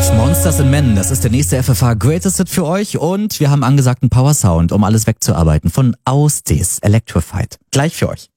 Monsters and Men, das ist der nächste FFH Greatest Hit für euch und wir haben angesagten Power Sound, um alles wegzuarbeiten von Austes Electrified. Gleich für euch.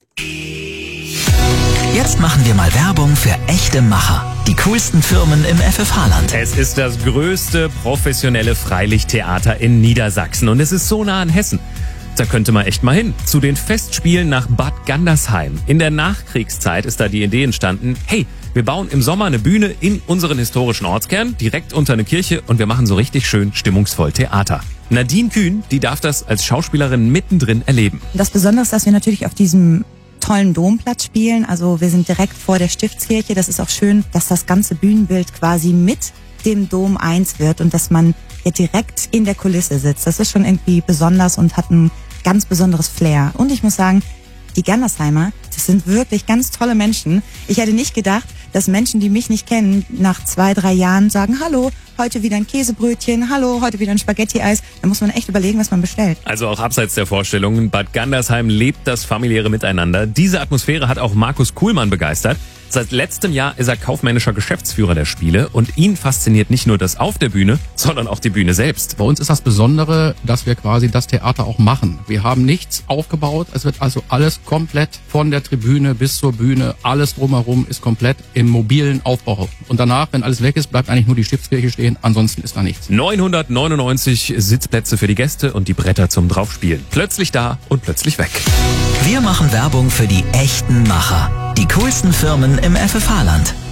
Jetzt machen wir mal Werbung für echte Macher. Die coolsten Firmen im FFH-Land. Es ist das größte professionelle Freilichttheater in Niedersachsen und es ist so nah an Hessen. Da könnte man echt mal hin. Zu den Festspielen nach Bad Gandersheim. In der Nachkriegszeit ist da die Idee entstanden, hey, wir bauen im Sommer eine Bühne in unseren historischen Ortskern, direkt unter eine Kirche und wir machen so richtig schön stimmungsvoll Theater. Nadine Kühn, die darf das als Schauspielerin mittendrin erleben. Das Besondere ist, dass wir natürlich auf diesem tollen Domplatz spielen. Also wir sind direkt vor der Stiftskirche. Das ist auch schön, dass das ganze Bühnenbild quasi mit dem Dom eins wird und dass man hier direkt in der Kulisse sitzt. Das ist schon irgendwie besonders und hat ein ganz besonderes Flair. Und ich muss sagen, die Gandersheimer, das sind wirklich ganz tolle Menschen. Ich hätte nicht gedacht, dass Menschen, die mich nicht kennen, nach 2-3 Jahren sagen, hallo, heute wieder ein Käsebrötchen, hallo, heute wieder ein Spaghetti-Eis. Da muss man echt überlegen, was man bestellt. Also auch abseits der Vorstellungen, Bad Gandersheim lebt das familiäre Miteinander. Diese Atmosphäre hat auch Markus Kuhlmann begeistert. Seit letztem Jahr ist er kaufmännischer Geschäftsführer der Spiele und ihn fasziniert nicht nur das auf der Bühne, sondern auch die Bühne selbst. Bei uns ist das Besondere, dass wir quasi das Theater auch machen. Wir haben nichts aufgebaut, es wird also alles komplett von der Tribüne bis zur Bühne, alles drumherum ist komplett im mobilen Aufbau. Und danach, wenn alles weg ist, bleibt eigentlich nur die Stiftskirche stehen, ansonsten ist da nichts. 999 Sitzplätze für die Gäste und die Bretter zum Draufspielen. Plötzlich da und plötzlich weg. Wir machen Werbung für die echten Macher. Die coolsten Firmen im FFH-Land.